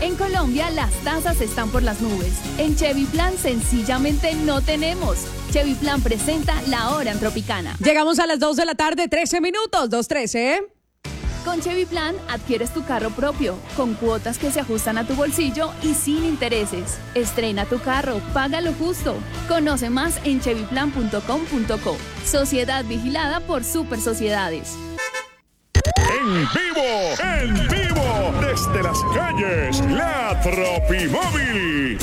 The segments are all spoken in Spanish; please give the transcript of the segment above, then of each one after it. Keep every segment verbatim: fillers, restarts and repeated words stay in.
En Colombia las tasas están por las nubes. En Chevy Plan sencillamente no tenemos. Chevy Plan presenta La Hora en Tropicana. Llegamos a las dos de la tarde, trece minutos, dos trece, ¿eh? Con Chevy Plan adquieres tu carro propio, con cuotas que se ajustan a tu bolsillo y sin intereses. Estrena tu carro, págalo justo. Conoce más en chevy plan punto com punto co. Sociedad vigilada por Super Sociedades. En vivo, en vivo, desde las calles, la Tropimóvil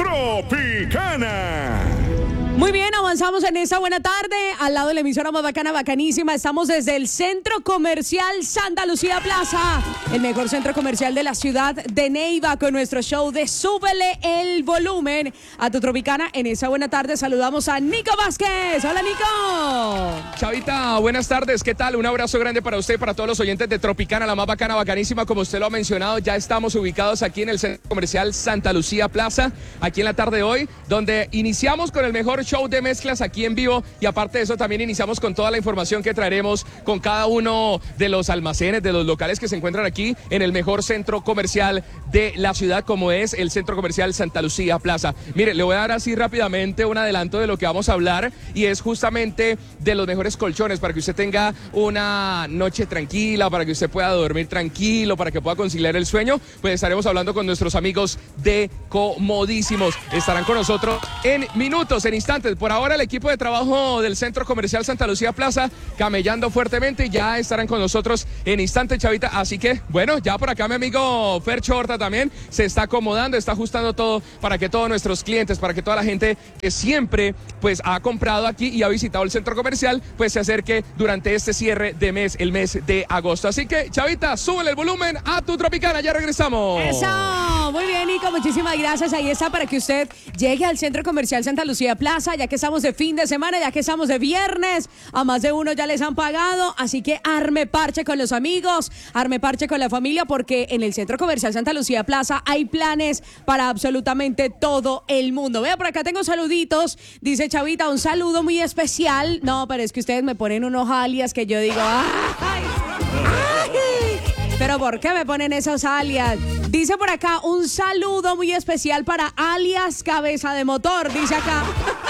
Tropicana. Muy bien, avanzamos en esta buena tarde. Al lado de la emisora más bacana, bacanísima, estamos desde el Centro Comercial Santa Lucía Plaza, el mejor centro comercial de la ciudad de Neiva, con nuestro show de Súbele el Volumen a tu Tropicana. En esa buena tarde saludamos a Nico Vázquez. Hola, Nico. Chavita, buenas tardes. ¿Qué tal? Un abrazo grande para usted y para todos los oyentes de Tropicana, la más bacana, bacanísima. Como usted lo ha mencionado, ya estamos ubicados aquí en el Centro Comercial Santa Lucía Plaza, aquí en la tarde de hoy, donde iniciamos con el mejor show de mezclas aquí en vivo, y aparte de eso también iniciamos con toda la información que traeremos con cada uno de los almacenes, de los locales que se encuentran aquí en el mejor centro comercial de la ciudad, como es el Centro Comercial Santa Lucía Plaza. Mire, le voy a dar así rápidamente un adelanto de lo que vamos a hablar, y es justamente de los mejores colchones para que usted tenga una noche tranquila, para que usted pueda dormir tranquilo, para que pueda conciliar el sueño. Pues estaremos hablando con nuestros amigos de Comodísimos. Estarán con nosotros en minutos, en instantes. Por ahora el equipo de trabajo del Centro Comercial Santa Lucía Plaza camellando fuertemente, y ya estarán con nosotros en instante, Chavita. Así que, bueno, ya por acá mi amigo Fercho Horta también se está acomodando, está ajustando todo para que todos nuestros clientes, para que toda la gente que siempre pues ha comprado aquí y ha visitado el centro comercial, pues se acerque durante este cierre de mes, el mes de agosto. Así que, Chavita, súbele el volumen a tu Tropicana, ya regresamos. Eso, muy bien, Nico, muchísimas gracias. Ahí está para que usted llegue al Centro Comercial Santa Lucía Plaza, ya que estamos de fin de semana, ya que estamos de viernes, a más de uno ya les han pagado, así que arme parche con los amigos, arme parche con la familia, porque en el Centro Comercial Santa Lucía Plaza hay planes para absolutamente todo el mundo. Vea, por acá tengo saluditos, dice Chavita, un saludo muy especial. No, pero es que ustedes me ponen unos alias que yo digo, ¡ay! ¡Ay! ¿Pero por qué me ponen esos alias? Dice por acá, un saludo muy especial para alias Cabeza de Motor, dice acá.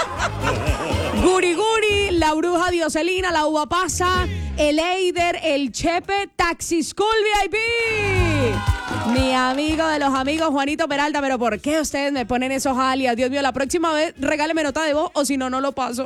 Guri Guri, la bruja Dioselina, la uva pasa, el Eider, el Chepe, Taxi School V I P. Mi amigo de los amigos, Juanito Peralta, pero ¿por qué ustedes me ponen esos alias? Dios mío, la próxima vez regáleme nota de voz, o si no, no lo paso.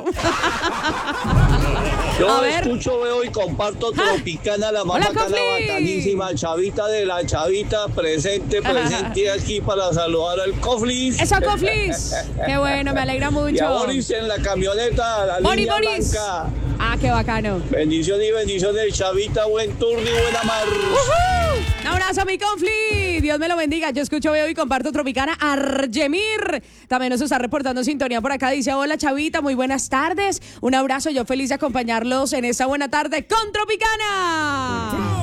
Yo escucho, veo y comparto Tropicana, la más bacana, bacanísima. Chavita de la Chavita, presente, presente aquí para saludar al Coflis. ¡Eso, Coflis! ¡Qué bueno, me alegra mucho! Y a Boris en la camioneta, la Boris, línea Boris. blanca. ¡Ah, qué bacano! Bendiciones y bendiciones, Chavita, buen turno y buena mar. Uh-huh. Un abrazo a mi Confli, Dios me lo bendiga. Yo escucho, veo y comparto Tropicana. Argemir también nos está reportando sintonía por acá, dice, hola Chavita, muy buenas tardes, un abrazo, yo feliz de acompañarlos en esta buena tarde con Tropicana.